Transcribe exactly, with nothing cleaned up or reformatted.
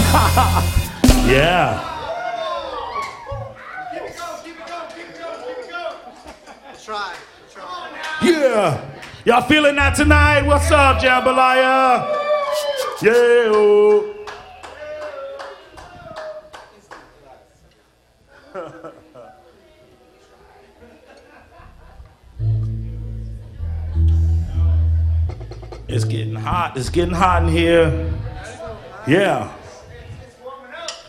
Yeah. Try. Try. Yeah. Y'all feeling that tonight? What's up, Jambalaya? Yeah. Oh. It's getting hot. It's getting hot in here. Yeah.